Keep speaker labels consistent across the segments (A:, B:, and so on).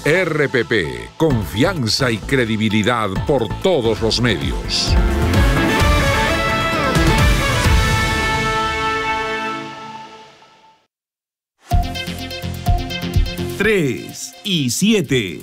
A: RPP, confianza y credibilidad por todos los medios.
B: Tres y 7.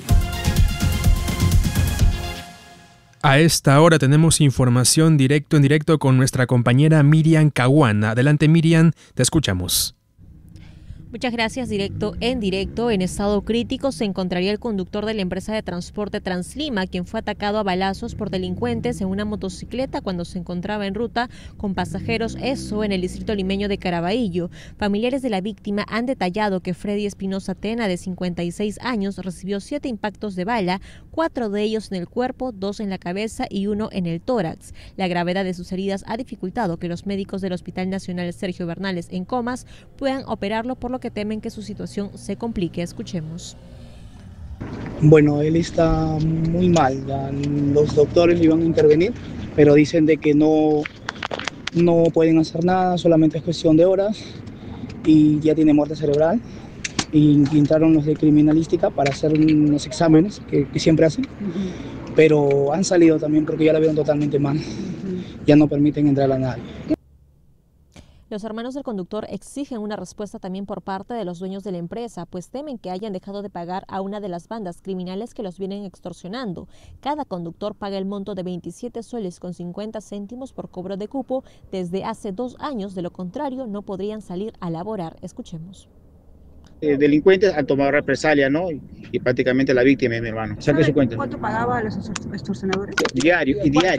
C: A esta hora tenemos información en directo con nuestra compañera Miriam Caguana. Adelante, Miriam, te escuchamos.
D: Muchas gracias. En directo, en estado crítico se encontraría el conductor de la empresa de transporte Translima, quien fue atacado a balazos por delincuentes en una motocicleta cuando se encontraba en ruta con pasajeros, eso en el distrito limeño de Caraballo. Familiares de la víctima han detallado que Freddy Espinosa Tena, de 56 años, recibió 7 impactos de bala, 4 de ellos en el cuerpo, 2 en la cabeza y 1 en el tórax. La gravedad de sus heridas ha dificultado que los médicos del Hospital Nacional Sergio Bernales en Comas puedan operarlo, por lo que temen que su situación se complique. Escuchemos.
E: Bueno, él está muy mal. Ya los doctores le iban a intervenir, pero dicen de que no pueden hacer nada, solamente es cuestión de horas y ya tiene muerte cerebral. Y entraron los de criminalística para hacer unos exámenes que siempre hacen, pero han salido también porque ya la vieron totalmente mal. Ya no permiten entrar a nadie.
D: Los hermanos del conductor exigen una respuesta también por parte de los dueños de la empresa, pues temen que hayan dejado de pagar a una de las bandas criminales que los vienen extorsionando. Cada conductor paga el monto de 27 soles con 50 céntimos por cobro de cupo desde hace 2 años, de lo contrario no podrían salir a laborar. Escuchemos.
F: Delincuentes han tomado represalia, ¿no? Y prácticamente la víctima es mi hermano. Saque su cuenta.
G: ¿Cuánto pagaba a los extorsionadores?
F: Diario,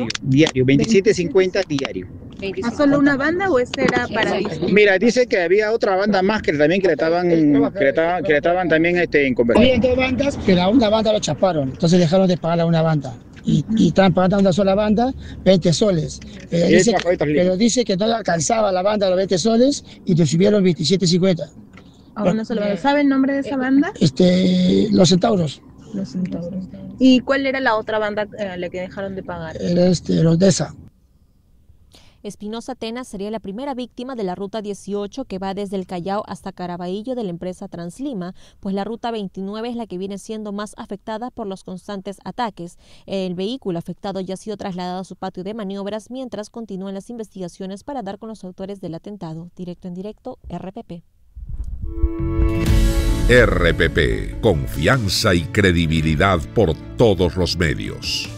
F: 27.50 diario.
G: ¿A solo una banda o ese era para...?
F: Mira, dice que había otra banda más que también le estaban también en conversación.
E: Había 2 bandas, pero a una banda lo chaparon, entonces dejaron de pagar a una banda. Y estaban pagando a una sola banda 20 soles. Pero dice que no alcanzaba la banda los 20 soles y te subieron 27.50.
G: Ahora no se lo veo. ¿Sabe el nombre de esa banda?
E: Los Centauros.
G: Los Centauros. ¿Y cuál era la otra banda a la que dejaron de pagar?
E: Era los DESA.
D: Espinosa Tena sería la primera víctima de la Ruta 18 que va desde el Callao hasta Caraballo de la empresa Translima, pues la Ruta 29 es la que viene siendo más afectada por los constantes ataques. El vehículo afectado ya ha sido trasladado a su patio de maniobras mientras continúan las investigaciones para dar con los autores del atentado. En directo, RPP.
A: RPP, confianza y credibilidad por todos los medios.